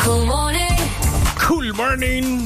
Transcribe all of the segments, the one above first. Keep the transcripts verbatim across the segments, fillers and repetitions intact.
Cool morning. Cool morning.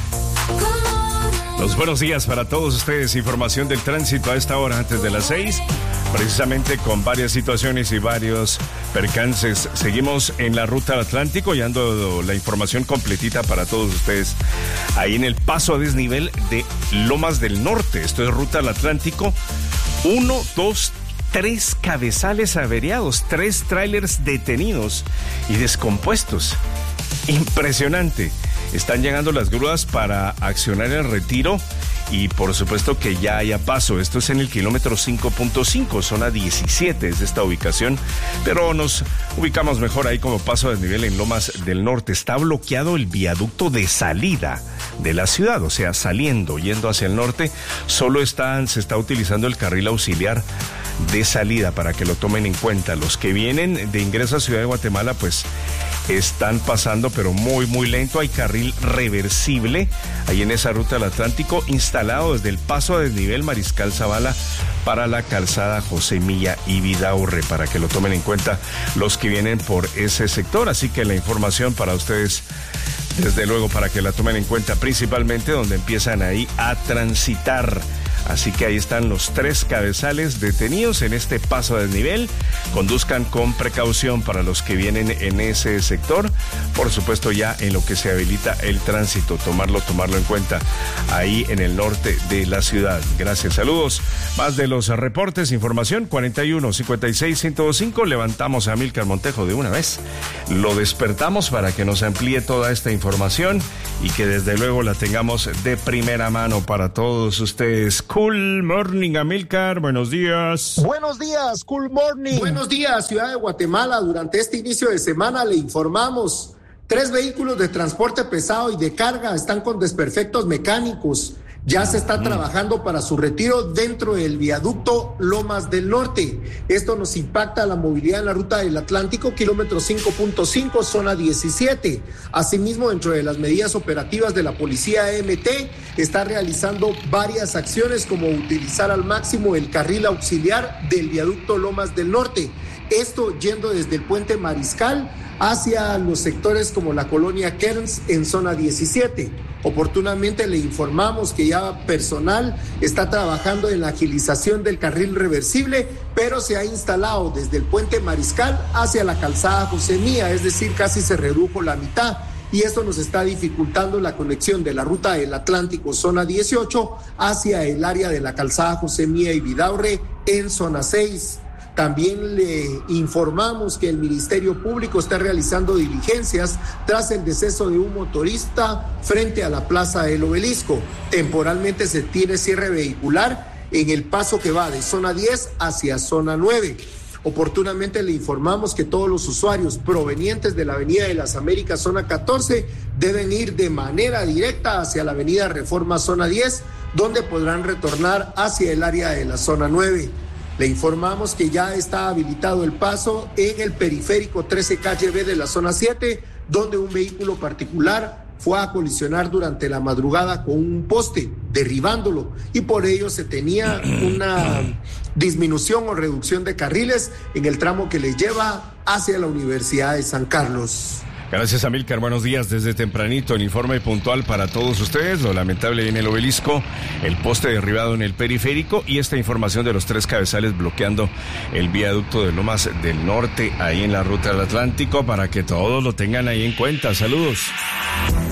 Los buenos días para todos ustedes. Información del tránsito a esta hora antes de las seis. Precisamente con varias situaciones y varios percances. Seguimos en la ruta al Atlántico y ando la información completita para todos ustedes. Ahí en el paso a desnivel de Lomas del Norte. Esto es ruta al Atlántico. Uno, dos, tres cabezales averiados, tres trailers detenidos y descompuestos. Impresionante. Están llegando las grúas para accionar el retiro y por supuesto que ya haya paso. Esto es en el kilómetro cinco punto cinco, zona diecisiete es esta ubicación, pero nos ubicamos mejor ahí como paso de desnivel en Lomas del Norte. Está bloqueado el viaducto de salida de la ciudad, o sea, saliendo, yendo hacia el norte, solo están, se está utilizando el carril auxiliar de salida para que lo tomen en cuenta. Los que vienen de ingreso a Ciudad de Guatemala, pues están pasando, pero muy, muy lento. Hay carril reversible ahí en esa ruta del Atlántico, instalado desde el paso a desnivel Mariscal Zavala para la calzada José Milla y Vidaurre, para que lo tomen en cuenta los que vienen por ese sector. Así que la información para ustedes, desde luego, para que la tomen en cuenta, principalmente donde empiezan ahí a transitar. Así que ahí están los tres cabezales detenidos en este paso a desnivel. Conduzcan con precaución para los que vienen en ese sector. Por supuesto, ya en lo que se habilita el tránsito, tomarlo, tomarlo en cuenta ahí en el norte de la ciudad. Gracias, saludos. Más de los reportes, información cuarenta y uno, cincuenta y seis, ciento cinco. Levantamos a Amílcar Montejo de una vez. Lo despertamos para que nos amplíe toda esta información y que desde luego la tengamos de primera mano para todos ustedes. Cool morning, Amílcar, buenos días. Buenos días, cool morning. Buenos días, Ciudad de Guatemala. Durante este inicio de semana le informamos, tres vehículos de transporte pesado y de carga están con desperfectos mecánicos. Ya se está trabajando para su retiro dentro del viaducto Lomas del Norte. Esto nos impacta la movilidad en la ruta del Atlántico, kilómetro cinco punto cinco, zona diecisiete. Asimismo, dentro de las medidas operativas de la Policía E M T, está realizando varias acciones como utilizar al máximo el carril auxiliar del viaducto Lomas del Norte. Esto yendo desde el puente Mariscal hacia los sectores como la colonia Kerns en zona diecisiete. Oportunamente le informamos que ya personal está trabajando en la agilización del carril reversible, pero se ha instalado desde el puente Mariscal hacia la calzada José Milla, es decir, casi se redujo la mitad. Y esto nos está dificultando la conexión de la ruta del Atlántico, zona dieciocho, hacia el área de la calzada José Milla y Vidaurre en zona seis. También le informamos que el Ministerio Público está realizando diligencias tras el deceso de un motorista frente a la Plaza del Obelisco. Temporalmente se tiene cierre vehicular en el paso que va de zona diez hacia zona nueve. Oportunamente le informamos que todos los usuarios provenientes de la Avenida de las Américas, zona catorce, deben ir de manera directa hacia la Avenida Reforma, zona diez, donde podrán retornar hacia el área de la zona nueve. Le informamos que ya está habilitado el paso en el periférico trece calle B de la zona siete, donde un vehículo particular fue a colisionar durante la madrugada con un poste, derribándolo, y por ello se tenía una disminución o reducción de carriles en el tramo que les lleva hacia la Universidad de San Carlos. Gracias, Amílcar. Buenos días. Desde tempranito, el informe puntual para todos ustedes. Lo lamentable en el Obelisco, el poste derribado en el periférico y esta información de los tres cabezales bloqueando el viaducto de Lomas del Norte, ahí en la ruta del Atlántico, para que todos lo tengan ahí en cuenta. Saludos.